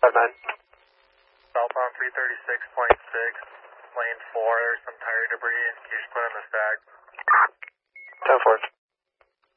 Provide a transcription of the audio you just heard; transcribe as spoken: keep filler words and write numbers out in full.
nine. Southbound three thirty-six point six, lane four, there's some tire debris. Can you just put on the stack?